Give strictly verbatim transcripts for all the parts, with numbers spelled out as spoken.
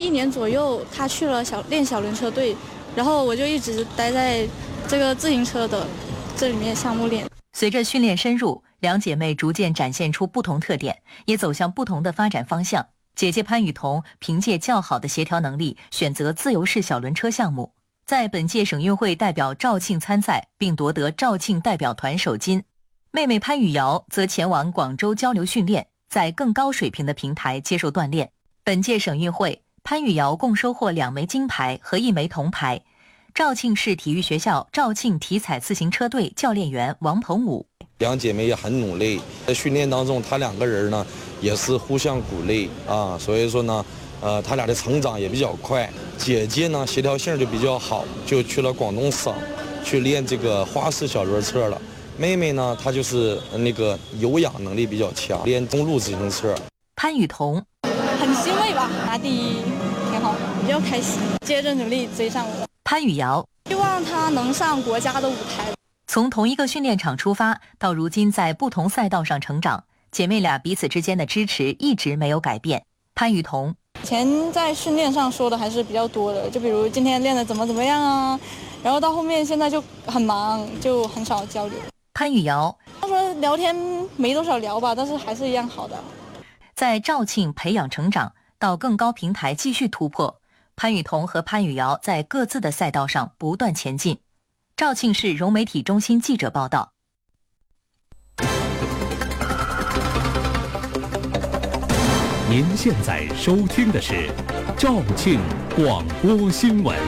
一年左右，他去了小练小轮车队，然后我就一直待在这个自行车的这里面项目练。 随着训练深入，两姐妹逐渐展现出不同特点，也走向不同的发展方向。姐姐潘雨桐凭借较好的协调能力，选择自由式小轮车项目，在本届省运会代表肇庆参赛，并夺得肇庆代表团首金。妹妹潘雨瑶则前往广州交流训练，在更高水平的平台接受锻炼。本届省运会，潘雨瑶共收获两枚金牌和一枚铜牌。肇庆市体育学校肇庆体彩自行车队教练员王鹏武， 两姐妹也很努力，在训练当中，她两个人呢也是互相鼓励啊，所以说呢，呃，她俩的成长也比较快。姐姐呢协调性就比较好，就去了广东省去练这个花式小轮车了。妹妹呢，她就是那个有氧能力比较强，练公路自行车。 潘雨桐很欣慰吧，拿第一挺好的，比较开心，接着努力追上我。 潘雨瑶希望她能上国家的舞台。 从同一个训练场出发，到如今在不同赛道上成长，姐妹俩彼此之间的支持一直没有改变。潘雨桐以前在训练上说的还是比较多的，就比如今天练的怎么怎么样啊，然后到后面现在就很忙，就很少交流。 潘雨瑶他说聊天没多少聊吧，但是还是一样好的。 在肇庆培养成长，到更高平台继续突破，潘雨桐和潘雨瑶在各自的赛道上不断前进。肇庆市融媒体中心记者报道。 您现在收听的是肇庆广播新闻。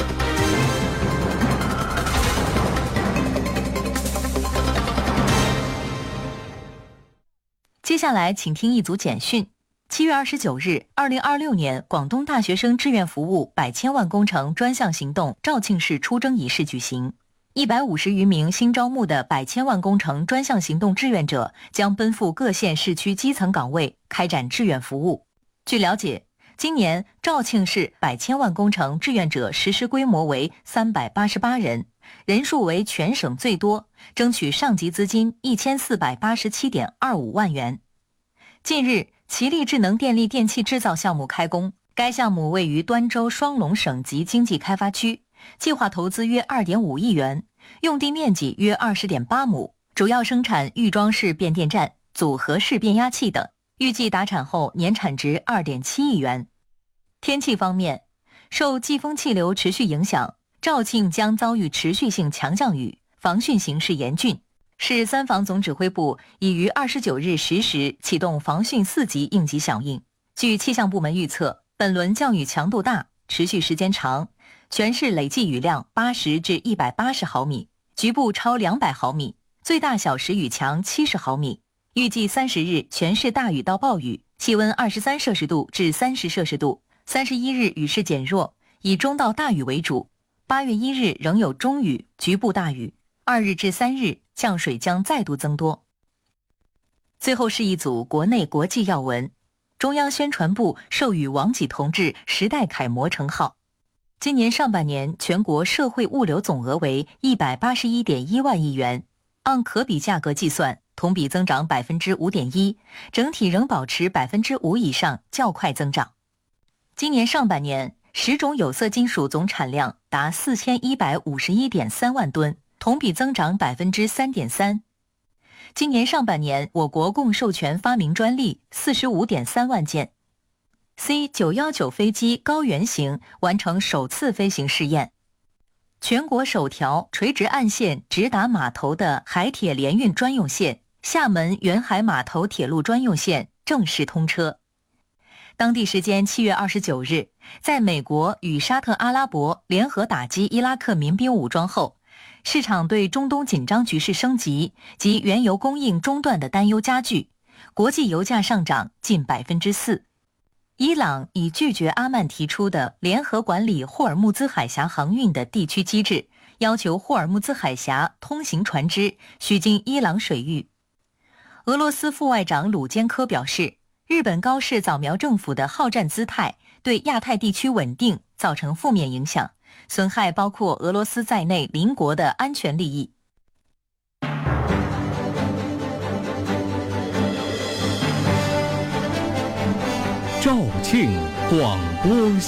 接下来请听一组简讯。七月二十九日，二零二六年广东大学生志愿服务百千万工程专项行动肇庆市出征仪式举行。一百五十余名新招募的百千万工程专项行动志愿者将奔赴各县市区基层岗位开展志愿服务。据了解，今年肇庆市百千万工程志愿者实施规模为三百八十八人，人数为全省最多，争取上级资金一千四百八十七点二五万元。近日，奇力智能电力电器制造项目开工，该项目位于端州双龙省级经济开发区，计划投资约 二点五亿元，用地面积约 二十点八亩，主要生产预装式变电站、组合式变压器等，预计达产后年产值 二点七亿元。天气方面，受季风气流持续影响，肇庆将遭遇持续性强降雨，防汛形势严峻。市三防总指挥部已于二十九日十时启动防汛四级应急响应。据气象部门预测，本轮降雨强度大，持续时间长，全市累计雨量八十至一百八十毫米，局部超两百毫米，最大小时雨强七十毫米。预计三十日全市大雨到暴雨，气温二十三摄氏度至三十摄氏度。三十一日雨势减弱，以中到大雨为主。八月一日仍有中雨，局部大雨。二日至三日降水将再度增多。最后是一组国内国际要闻。中央宣传部授予王济同志时代楷模称号。今年上半年全国社会物流总额为 一百八十一点一万亿元，按可比价格计算，同比增长 百分之五点一， 整体仍保持 百分之五 以上较快增长。今年上半年十种有色金属总产量达 四千一百五十一点三万吨，同比增长 百分之三点三。今年上半年，我国共授权发明专利 四十五点三万件。C 九一九 飞机高原型完成首次飞行试验。全国首条垂直岸线直达码头的海铁联运专用线——厦门远海码头铁路专用线正式通车。当地时间七月二十九日，在美国与沙特阿拉伯联合打击伊拉克民兵武装后，市场对中东紧张局势升级及原油供应中断的担忧加剧，国际油价上涨近 百分之四。 伊朗已拒绝阿曼提出的联合管理霍尔木兹海峡航运的地区机制，要求霍尔木兹海峡通行船只须经伊朗水域。俄罗斯副外长鲁坚科表示，日本高市早苗政府的好战姿态对亚太地区稳定造成负面影响，损害包括俄罗斯在内邻国的安全利益。 肇庆广播